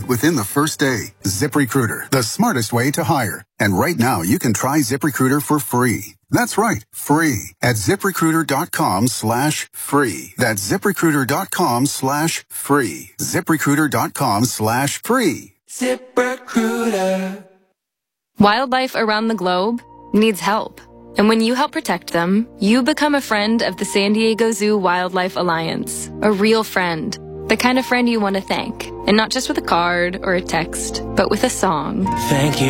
within the first day. ZipRecruiter, the smartest way to hire. And right now, you can try ZipRecruiter for free. That's right, free at ZipRecruiter.com/free. That's ZipRecruiter.com/free. ZipRecruiter.com/free. ZipRecruiter. Wildlife around the globe needs help. And when you help protect them, you become a friend of the San Diego Zoo Wildlife Alliance. A real friend. The kind of friend you want to thank. And not just with a card or a text, but with a song. Thank you.